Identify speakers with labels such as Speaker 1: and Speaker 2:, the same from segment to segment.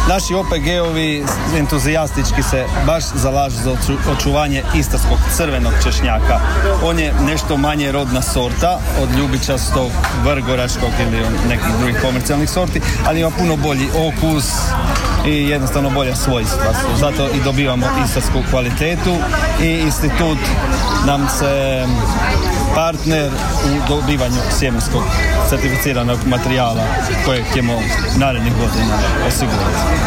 Speaker 1: Naši OPG-ovi entuzijastički se baš zalažu za očuvanje istarskog crvenog češnjaka. On je nešto manje rodna sorta od ljubičastog, vrgoračkog ili nekih drugih komercijalnih sorti, ali ima puno bolji okus i jednostavno bolja svojstva. Zato i dobivamo istarsku kvalitetu i institut nam se partner u dobivanju sjemenskog certificiranog materijala kojeg ćemo narednih godina osigurati.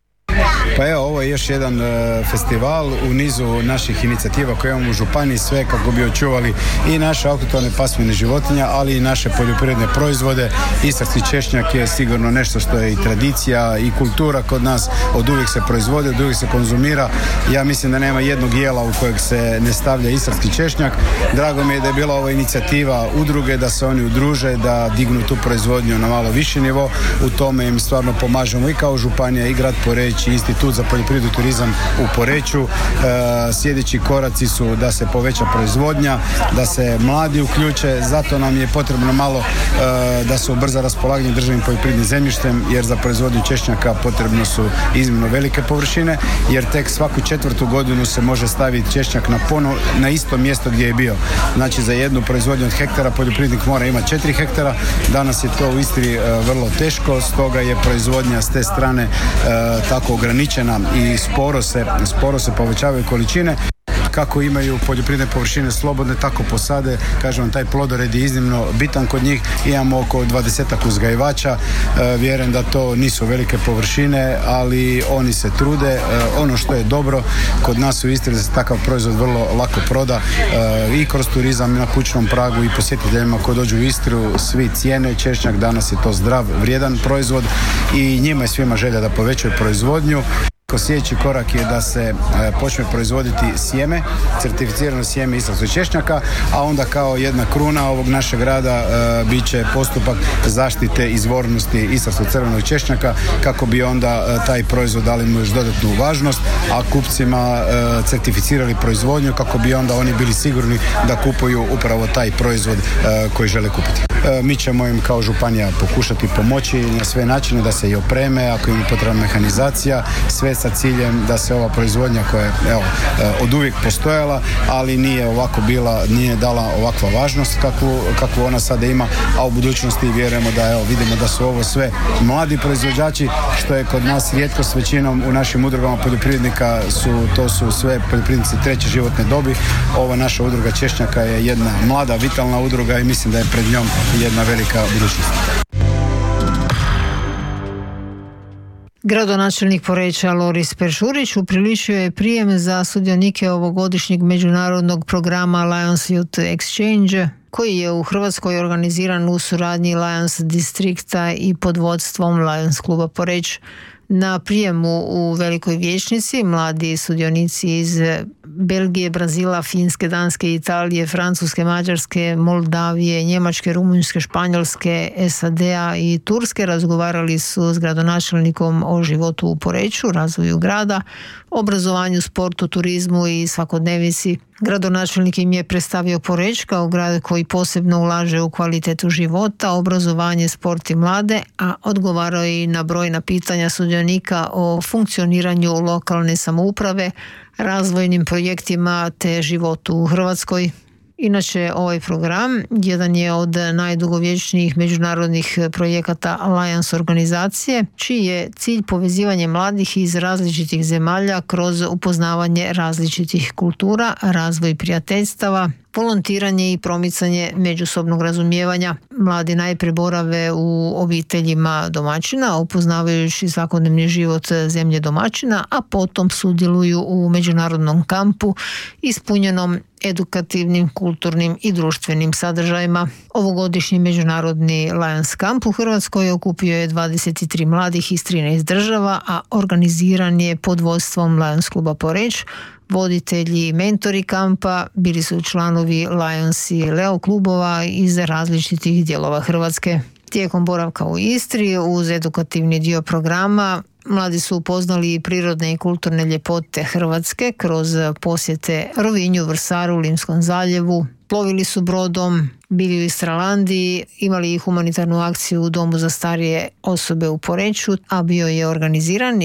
Speaker 2: Pa evo, ovo je još jedan festival u nizu naših inicijativa koje imamo u županiji, sve kako bi očuvali i naše autohtone pasmine životinja, ali i naše poljoprivredne proizvode. Istarski češnjak je sigurno nešto što je i tradicija i kultura kod nas, od uvijek se proizvodi, od uvijek se konzumira. Ja mislim da nema jednog jela u kojeg se ne stavlja istarski češnjak. Drago mi je da je bila ova inicijativa udruge, da se oni udruže, da dignu tu proizvodnju na malo viši nivo. U tome im stvarno pomažemo i kao županija i grad Poreč i Institut za poljoprivredu i turizam u Poreču. Sljedeći koraci su da se poveća proizvodnja, da se mladi uključe, zato nam je potrebno malo da se ubrza raspolaganje državnim poljoprivrednim zemljištem, jer za proizvodnju češnjaka potrebno su iznimno velike površine, jer tek svaku 4. godinu se može staviti češnjak na isto mjesto gdje je bio. Znači za jednu proizvodnju od hektara poljoprivrednik mora imati 4 hektara. Danas je to u Istri vrlo teško, stoga je proizvodnja s te strane tako ograničena i sporo se povećavaju količine. Kako imaju poljoprivredne površine slobodne, tako posade. Kažem vam, taj plodored je iznimno bitan kod njih. Imamo oko 20-ak uzgajivača. Vjerujem da to nisu velike površine, ali oni se trude. Ono što je dobro kod nas u Istri, da se takav proizvod vrlo lako proda i kroz turizam na kućnom pragu i posjetiteljima koji dođu u Istru. Svi cijene češnjak, danas je to zdrav, vrijedan proizvod i njima je svima želja da povećaju proizvodnju. Sljedeći korak je da se počne proizvoditi sjeme, certificirano sjeme istarskog češnjaka, a onda kao jedna kruna ovog našeg rada bit će postupak zaštite izvornosti istarskog crvenog češnjaka, kako bi onda taj proizvod dali mu još dodatnu važnost, a kupcima certificirali proizvodnju, kako bi onda oni bili sigurni da kupuju upravo taj proizvod koji žele kupiti. Mi ćemo im kao županija pokušati pomoći na sve načine da se i opreme, ako im je potrebna mehanizacija, sve sa ciljem da se ova proizvodnja koja je od uvijek postojala, ali nije dala ovakva važnost kakvu ona sada ima, a u budućnosti vjerujemo da vidimo da su ovo sve mladi proizvođači, što je kod nas rijetko. S većinom u našim udrugama poljoprivrednika to su sve poljoprivrednici 3. životne dobi. Ova naša udruga češnjaka je jedna mlada, vitalna udruga i mislim da je pred njom jedna velika budućnost.
Speaker 3: Gradonačelnik Poreča Loris Peršurić upriličio je prijem za sudionike ovogodišnjeg međunarodnog programa Lions Youth Exchange, koji je u Hrvatskoj organiziran u suradnji Lions distrikta i pod vodstvom Lions kluba Poreč. Na prijemu u Velikoj vijećnici mladi sudionici iz Belgije, Brazila, Finske, Danske, Italije, Francuske, Mađarske, Moldavije, Njemačke, Rumunjske, Španjolske, SAD-a i Turske razgovarali su s gradonačelnikom o životu u Poreču, razvoju grada, obrazovanju, sportu, turizmu i svakodnevici. Gradonačelnik im je predstavio Poreč kao grad koji posebno ulaže u kvalitetu života, obrazovanje, sport i mlade, a odgovarao je i na brojna pitanja sudionika o funkcioniranju lokalne samouprave, razvojnim projektima te životu u Hrvatskoj. Inače, ovaj program jedan je od najdugovječnijih međunarodnih projekata Alliance organizacije, čiji je cilj povezivanje mladih iz različitih zemalja kroz upoznavanje različitih kultura, razvoj prijateljstava, volontiranje i promicanje međusobnog razumijevanja. Mladi najprije borave u obiteljima domaćina, upoznavajući svakodnevni život zemlje domaćina, a potom sudjeluju u međunarodnom kampu ispunjenom edukativnim, kulturnim i društvenim sadržajima. Ovogodišnji međunarodni Lions Camp u Hrvatskoj okupio je 23 mladih iz 13 država, a organiziran je pod vodstvom Lions kluba Poreč. Voditelji i mentori kampa bili su članovi Lions i Leo klubova iz različitih dijelova Hrvatske. Tijekom boravka u Istri uz edukativni dio programa mladi su upoznali prirodne i kulturne ljepote Hrvatske kroz posjete Rovinju, Vrsaru, Limskom zaljevu. Plovili su brodom, bili u Istralandiji, imali i humanitarnu akciju u Domu za starije osobe u Poreču, a bio je organiziran